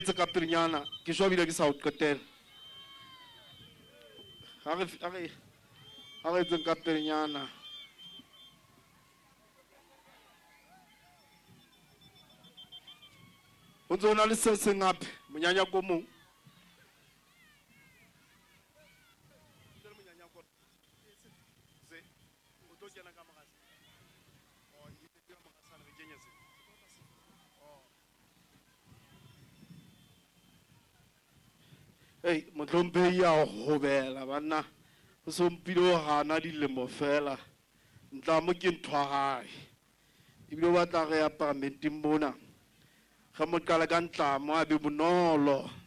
tse ka pelenyana ke swa bile ke sa o qetela ha re tseng ka pelenyana o ntse o na le se seng gape monyanya ko mong Hey, motlhomphehi ya go bela banna o sompile o gana dilemo fela ntla mo ke ntho ya gae ebile o batla ge ya pagamenteng mona ga mo qala ka ntlamo a be bonolo